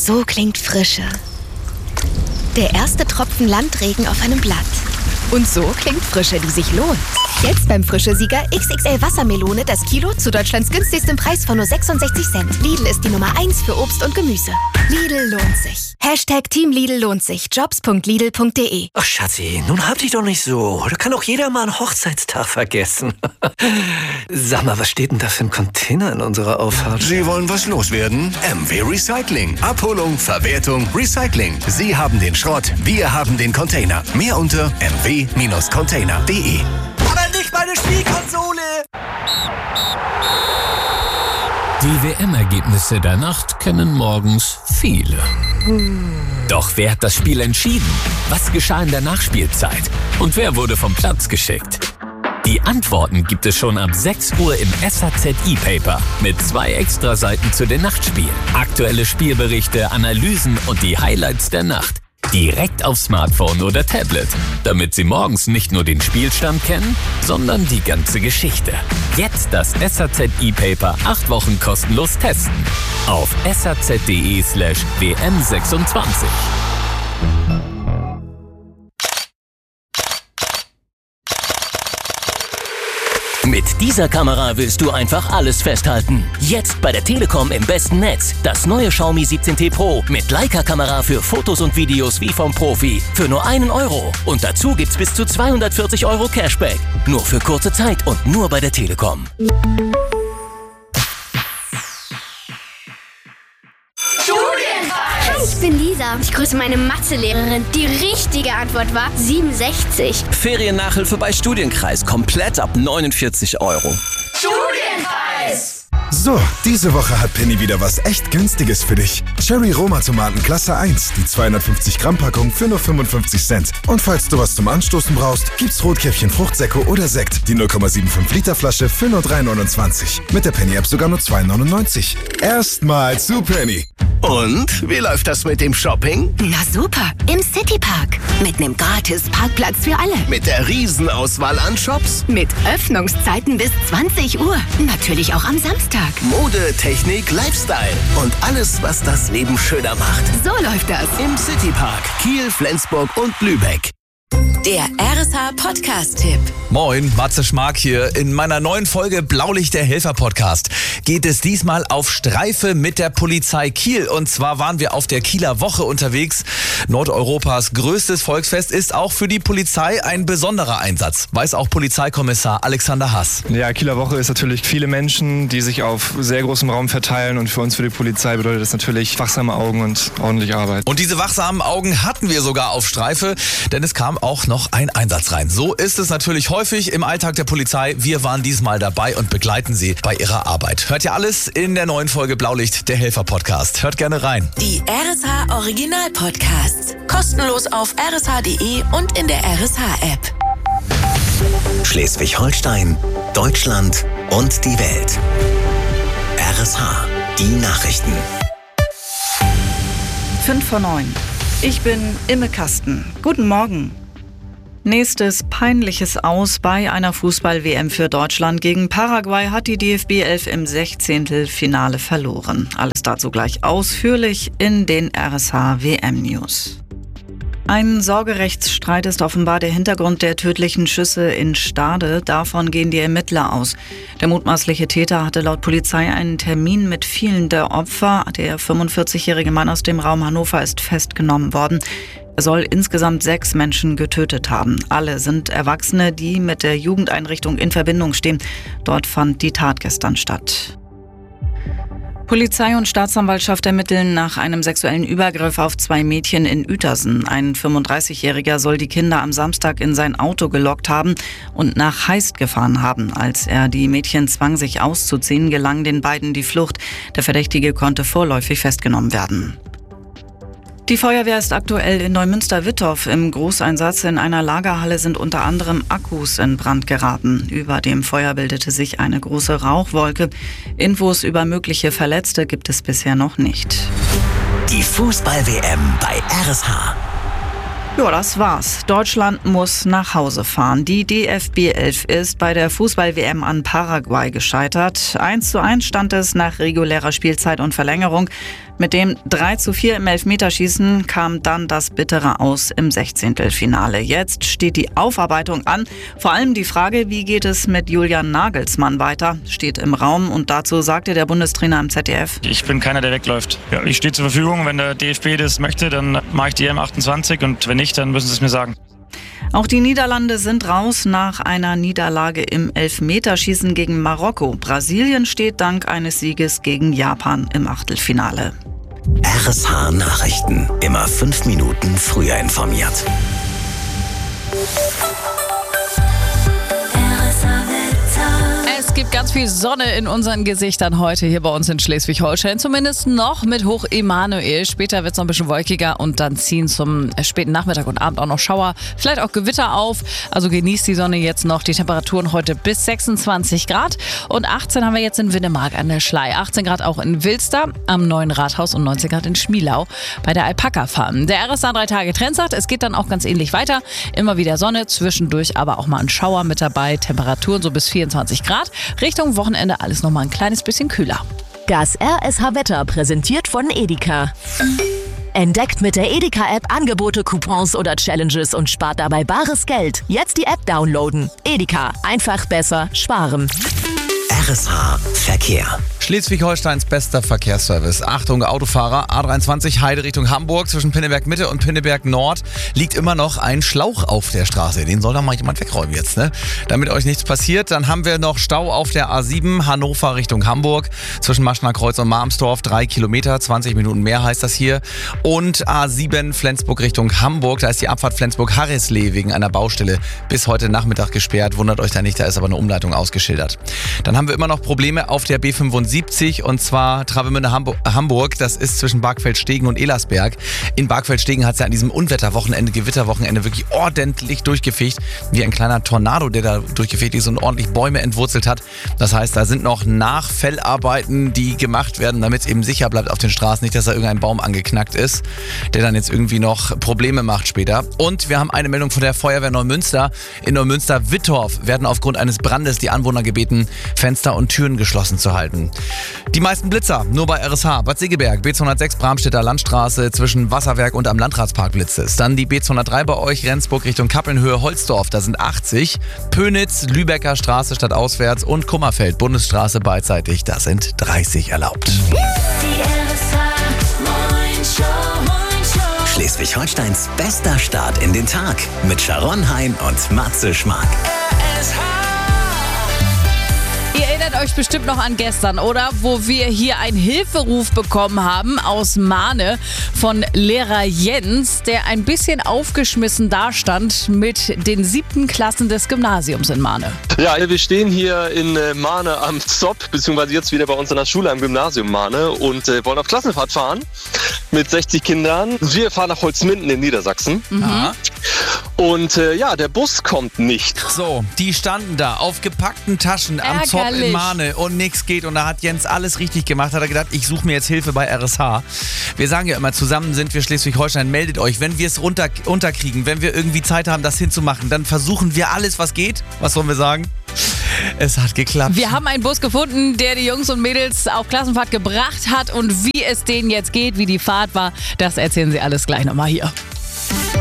So klingt Frische. Der erste Tropfen Landregen auf einem Blatt. Und so klingt Frische, die sich lohnt. Jetzt beim Frische-Sieger XXL Wassermelone das Kilo zu Deutschlands günstigstem Preis von nur 66 Cent. Lidl ist die Nummer 1 für Obst und Gemüse. Lidl lohnt sich. Team Lidl lohnt sich. Jobs.lidl.de. Ach Schatzi, nun hab dich doch nicht so. Da kann doch jeder mal einen Hochzeitstag vergessen. Sag mal, was steht denn da für ein Container in unserer Auffahrt? Sie wollen was loswerden? MW Recycling. Abholung, Verwertung, Recycling. Sie haben den Schrott, wir haben den Container. Mehr unter mw-container.de. Aber nicht meine Spielkonsole! Die WM-Ergebnisse der Nacht kennen morgens viele. Doch wer hat das Spiel entschieden? Was geschah in der Nachspielzeit? Und wer wurde vom Platz geschickt? Die Antworten gibt es schon ab 6 Uhr im SAZ E-Paper mit 2 Extraseiten zu den Nachtspielen. Aktuelle Spielberichte, Analysen und die Highlights der Nacht. Direkt auf Smartphone oder Tablet, damit Sie morgens nicht nur den Spielstand kennen, sondern die ganze Geschichte. Jetzt das SAZ E-Paper 8 Wochen kostenlos testen. Auf saz.de/WM26. Mit dieser Kamera willst du einfach alles festhalten. Jetzt bei der Telekom im besten Netz. Das neue Xiaomi 17T Pro mit Leica-Kamera für Fotos und Videos wie vom Profi. Für nur 1 Euro. Und dazu gibt's bis zu 240 Euro Cashback. Nur für kurze Zeit und nur bei der Telekom. Ich bin Lisa. Ich grüße meine Mathelehrerin. Die richtige Antwort war 67. Feriennachhilfe bei Studienkreis. Komplett ab 49 Euro. Studienpreis! So, diese Woche hat Penny wieder was echt Günstiges für dich. Cherry Roma Tomaten Klasse 1, die 250 Gramm Packung für nur 55 Cent. Und falls du was zum Anstoßen brauchst, gibt's Rotkäppchen Fruchtsäcko oder Sekt, die 0,75 Liter Flasche für nur 3,29. Mit der Penny App sogar nur 2,99. Erstmal zu Penny. Und wie läuft das mit dem Shopping? Na super, im Citypark. Mit einem gratis Parkplatz für alle. Mit der Riesenauswahl an Shops? Mit Öffnungszeiten bis 20 Uhr. Natürlich auch am Samstag. Mode, Technik, Lifestyle und alles, was das Leben schöner macht. So läuft das. Im Citypark Kiel, Flensburg und Lübeck. Der RSH-Podcast-Tipp. Moin, Matze Schmark hier. In meiner neuen Folge Blaulicht der Helfer-Podcast geht es diesmal auf Streife mit der Polizei Kiel. Und zwar waren wir auf der Kieler Woche unterwegs. Nordeuropas größtes Volksfest ist auch für die Polizei ein besonderer Einsatz. Weiß auch Polizeikommissar Alexander Haas. Ja, Kieler Woche ist natürlich viele Menschen, die sich auf sehr großem Raum verteilen. Und für uns, für die Polizei, bedeutet das natürlich wachsame Augen und ordentliche Arbeit. Und diese wachsamen Augen hatten wir sogar auf Streife, denn es kam auch noch ein Einsatz rein. So ist es natürlich häufig im Alltag der Polizei. Wir waren diesmal dabei und begleiten Sie bei Ihrer Arbeit. Hört ihr alles in der neuen Folge Blaulicht, der Helfer-Podcast. Hört gerne rein. Die RSH-Original-Podcasts. Kostenlos auf rsh.de und in der RSH-App. Schleswig-Holstein, Deutschland und die Welt. RSH, die Nachrichten. 5 vor 9. Ich bin Imme Kasten. Guten Morgen. Nächstes peinliches Aus bei einer Fußball-WM für Deutschland. Gegen Paraguay hat die DFB 11 im 16. Finale verloren. Alles dazu gleich ausführlich in den RSH-WM-News. Ein Sorgerechtsstreit ist offenbar der Hintergrund der tödlichen Schüsse in Stade. Davon gehen die Ermittler aus. Der mutmaßliche Täter hatte laut Polizei einen Termin mit vielen der Opfer. Der 45-jährige Mann aus dem Raum Hannover ist festgenommen worden. Er soll insgesamt 6 Menschen getötet haben. Alle sind Erwachsene, die mit der Jugendeinrichtung in Verbindung stehen. Dort fand die Tat gestern statt. Polizei und Staatsanwaltschaft ermitteln nach einem sexuellen Übergriff auf 2 Mädchen in Uetersen. Ein 35-Jähriger soll die Kinder am Samstag in sein Auto gelockt haben und nach Heist gefahren haben. Als er die Mädchen zwang, sich auszuziehen, gelang den beiden die Flucht. Der Verdächtige konnte vorläufig festgenommen werden. Die Feuerwehr ist aktuell in Neumünster-Wittorf im Großeinsatz. In einer Lagerhalle sind unter anderem Akkus in Brand geraten. Über dem Feuer bildete sich eine große Rauchwolke. Infos über mögliche Verletzte gibt es bisher noch nicht. Die Fußball-WM bei RSH. Ja, das war's. Deutschland muss nach Hause fahren. Die DFB 11 ist bei der Fußball-WM an Paraguay gescheitert. 1:1 stand es nach regulärer Spielzeit und Verlängerung. Mit dem 3:4 im Elfmeterschießen kam dann das bittere Aus im 16. Jetzt steht die Aufarbeitung an. Vor allem die Frage, wie geht es mit Julian Nagelsmann weiter, steht im Raum. Und dazu sagte der Bundestrainer im ZDF: Ich bin keiner, der wegläuft. Ja, ich stehe zur Verfügung. Wenn der DFB das möchte, dann mache ich die EM28 und wenn nicht, dann müssen sie es mir sagen. Auch die Niederlande sind raus nach einer Niederlage im Elfmeterschießen gegen Marokko. Brasilien steht dank eines Sieges gegen Japan im Achtelfinale. RSH Nachrichten. Immer 5 Minuten früher informiert. Es gibt ganz viel Sonne in unseren Gesichtern heute hier bei uns in Schleswig-Holstein. Zumindest noch mit Hoch Emanuel. Später wird es noch ein bisschen wolkiger und dann ziehen zum späten Nachmittag und Abend auch noch Schauer, vielleicht auch Gewitter auf. Also genießt die Sonne jetzt noch. Die Temperaturen heute bis 26 Grad und 18 haben wir jetzt in Winnemark an der Schlei. 18 Grad auch in Wilster am Neuen Rathaus und 19 Grad in Schmielau bei der Alpaka Farm. Der RSA 3 Tage Trend sagt, es geht dann auch ganz ähnlich weiter. Immer wieder Sonne, zwischendurch aber auch mal ein Schauer mit dabei. Temperaturen so bis 24 Grad. Richtung Wochenende alles nochmal ein kleines bisschen kühler. Das RSH-Wetter präsentiert von Edeka. Entdeckt mit der Edeka-App Angebote, Coupons oder Challenges und spart dabei bares Geld. Jetzt die App downloaden. Edeka. Einfach besser sparen. RSH Verkehr. Schleswig-Holsteins bester Verkehrsservice. Achtung, Autofahrer, A23 Heide Richtung Hamburg, zwischen Pinneberg Mitte und Pinneberg Nord liegt immer noch ein Schlauch auf der Straße. Den soll doch mal jemand wegräumen jetzt, ne? Damit euch nichts passiert. Dann haben wir noch Stau auf der A7 Hannover Richtung Hamburg, zwischen Maschner Kreuz und Marmsdorf, 3 Kilometer, 20 Minuten mehr heißt das hier. Und A7 Flensburg Richtung Hamburg, da ist die Abfahrt Flensburg-Harrisley wegen einer Baustelle bis heute Nachmittag gesperrt. Wundert euch da nicht, da ist aber eine Umleitung ausgeschildert. Dann haben wir immer noch Probleme auf der B75 und zwar Travemünde-Hamburg. Das ist zwischen Bargfeld-Stegen und Elersberg. In Bargfeld-Stegen hat es ja an diesem Gewitterwochenende wirklich ordentlich durchgefegt. Wie ein kleiner Tornado, der da durchgefegt ist und ordentlich Bäume entwurzelt hat. Das heißt, da sind noch Nachfellarbeiten, die gemacht werden, damit es eben sicher bleibt auf den Straßen. Nicht, dass da irgendein Baum angeknackt ist, der dann jetzt irgendwie noch Probleme macht später. Und wir haben eine Meldung von der Feuerwehr Neumünster. In Neumünster-Wittorf werden aufgrund eines Brandes die Anwohner gebeten, Fenster und Türen geschlossen zu halten. Die meisten Blitzer nur bei RSH. Bad Segeberg, B206 Bramstädter Landstraße zwischen Wasserwerk und am Landratspark blitzt es. Dann die B203 bei euch, Rendsburg Richtung Kappelnhöhe Holzdorf, da sind 80. Pönitz, Lübecker Straße stadtauswärts und Kummerfeld, Bundesstraße beidseitig, da sind 30 erlaubt. Schleswig-Holsteins bester Start in den Tag mit Sharon Hein und Matze Schmark. Ihr erinnert euch bestimmt noch an gestern, oder? Wo wir hier einen Hilferuf bekommen haben aus Mahne von Lehrer Jens, der ein bisschen aufgeschmissen dastand mit den 7. Klassen des Gymnasiums in Mahne. Ja, wir stehen hier in Mahne am ZOP, beziehungsweise jetzt wieder bei uns in der Schule am Gymnasium Mahne und wollen auf Klassenfahrt fahren mit 60 Kindern. Wir fahren nach Holzminden in Niedersachsen. Mhm. Und der Bus kommt nicht. So, die standen da auf gepackten Taschen am Zopp in Mahne und nichts geht. Und da hat Jens alles richtig gemacht. Hat er gedacht, ich suche mir jetzt Hilfe bei RSH. Wir sagen ja immer, zusammen sind wir Schleswig-Holstein. Meldet euch, wenn wir es unterkriegen, wenn wir irgendwie Zeit haben, das hinzumachen, dann versuchen wir alles, was geht. Was sollen wir sagen? Es hat geklappt. Wir haben einen Bus gefunden, der die Jungs und Mädels auf Klassenfahrt gebracht hat. Und wie es denen jetzt geht, wie die Fahrt war, das erzählen sie alles gleich nochmal hier.